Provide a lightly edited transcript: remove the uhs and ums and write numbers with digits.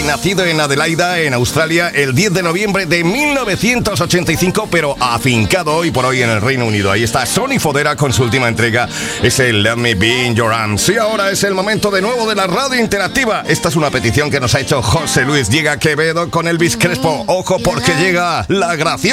nacido en Adelaida, en Australia, el 10 de noviembre de 1985, pero afincado hoy por hoy en el Reino Unido. Ahí está Sonny Fodera con su última entrega, es el Let Me Be in Your Arms. Y ahora es el momento de nuevo de la radio interactiva. Esta es una petición que nos ha hecho José Luis. Llega Quevedo con Elvis Crespo. Ojo porque llega la gracia.